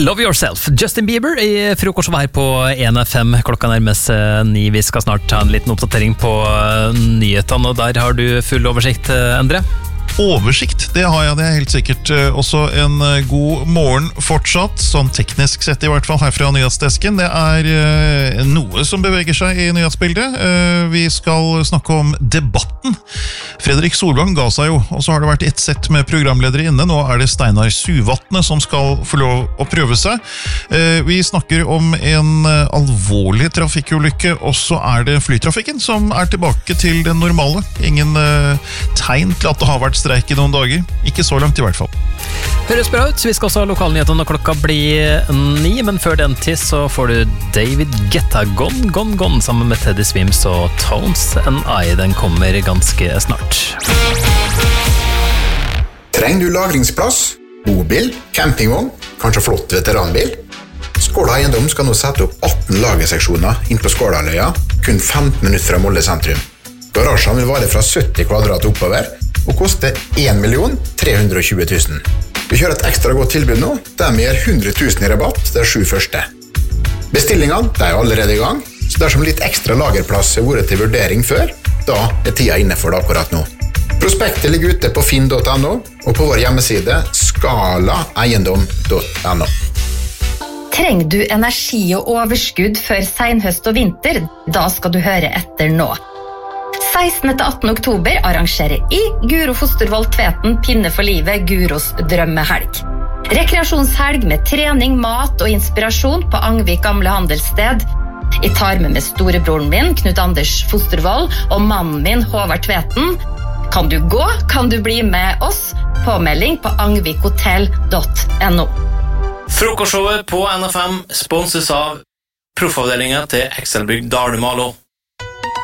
Love Yourself, Justin Bieber I frokostshowet her på 1FM. Klokka nærmest 9. Vi skal snart ta en liten oppdatering på nyhetene, og der har du full oversikt, Endre. Oversikt, det har jeg, det helt sikkert. Også en god morgen fortsatt, sånn teknisk sett I hvert fall her fra nyhetsdesken. Det noe som beveger seg I nyhetsbildet. Vi skal snakke om debatten. Fredrik Solvang ga seg jo, og så har det vært et sett med programledere inne. Nå det Steinar Suvatne som skal få lov å prøve seg. Vi snakker om en alvorlig trafikkulykke, og så det flytrafikken som tilbake til den normale. Ingen tegn til at det har vært streik I noen dager. Ikke så langt I hvert fall. Høres bra ut. Vi skal også ha lokalnyhetene når klokka blir 9, men før den tid så får du David Guetta Gone sammen med Teddy Swims og Tones and I. Den kommer ganske snart. Trenger du lagringsplass? Bobil? Campingvogn? Kanskje flott veteranbil? Skåla Eiendom skal nå sette opp 18 lagerseksjoner inn på Skålaløya, kun 15 minutter fra Molde sentrum. Garasjen vil vare fra 70 kvadrat oppover, og koste 1.320 000. Vi kjører et ekstra godt tilbud nå, der vi gir 100 000 I rabatt de 7 første. Bestillingene allerede I gang, så dersom litt ekstra lagerplass har vært til vurdering før, da tida inne for det akkurat nå. Prospektet ligger ute på finn.no, og på vår hjemmeside skalaeiendom.no. Trenger du energi og overskudd før senhøst og vinter? Da skal du høre etter nå. 16. til 18. oktober arrangerer Guro Fostervold Tveten Pinne for livet Guros drømmehelg. Rekreasjonshelg med trening, mat og inspirasjon på Angvik gamle handelssted. Jeg tar med storebroren min, Knut Anders Fostervold, og mannen min, Håvard Tveten. Kan du gå, kan du bli med oss. Påmelding på angvikhotell.no. Frokostshowet på NFM sponses av proffavdelingen til Excelbrygg Dalumalo.